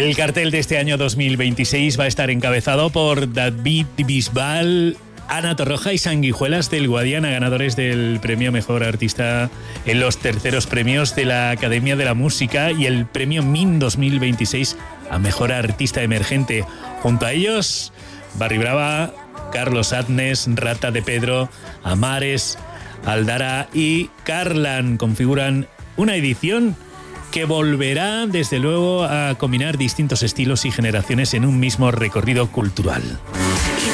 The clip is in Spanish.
El cartel de este año 2026 va a estar encabezado por David Bisbal, Ana Torroja y Sanguijuelas del Guadiana, ganadores del premio Mejor Artista en los terceros premios de la Academia de la Música y el premio MIN 2026 a Mejor Artista Emergente. Junto a ellos, Barry Brava, Carlos Adnes, Rata de Pedro, Amares, Aldara y Carlan configuran una edición que volverá, desde luego, a combinar distintos estilos y generaciones en un mismo recorrido cultural.